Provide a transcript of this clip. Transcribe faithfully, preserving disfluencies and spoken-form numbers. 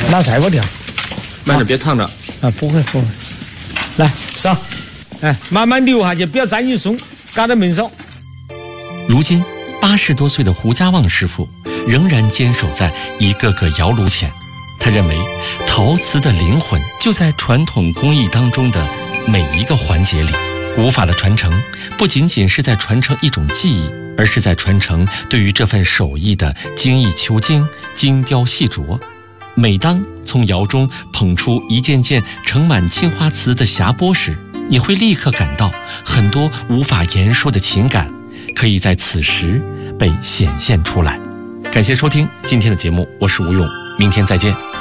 拿菜锅调， 慢点别烫着。 啊，不会不会。来烧，哎，慢慢流下去，不要沾进松，嘎得闷烧。 如今八十多岁的胡家旺师傅仍然坚守在一个个窑炉前。他认为，陶瓷的灵魂就在传统工艺当中的每一个环节里。古法的传承不仅仅是在传承一种技艺，而是在传承对于这份手艺的精益求精、精雕细琢。每当从窑中捧出一件件盛满青花瓷的匣钵时，你会立刻感到很多无法言说的情感可以在此时被显现出来。感谢收听今天的节目，我是吴勇，明天再见。